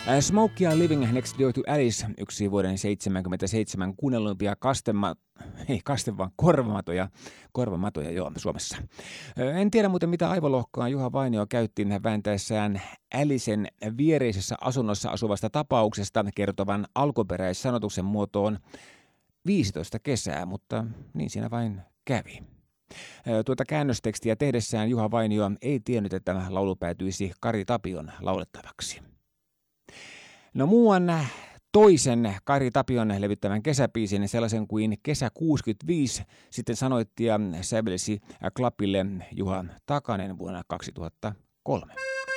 Smokey and Living Next Door to Alice, yksi vuoden 1977 kuunnelluimpia korvamatoja Suomessa. En tiedä muuten mitä aivolohkoa Juha Vainio käytti vääntäessään Alicen viereisessä asunnossa asuvasta tapauksesta kertovan alkuperäissanotuksen muotoon 15 kesää, mutta niin siinä vain kävi. Tuota käännöstekstiä tehdessään Juha Vainio ei tiennyt, että laulu päätyisi Kari Tapion laulettavaksi. No muuan toisen Kari Tapion levyttämän kesäbiisin, sellaisen kuin Kesä 65, sitten sanoitti ja sävelsi Klapille Juha Takanen vuonna 2003.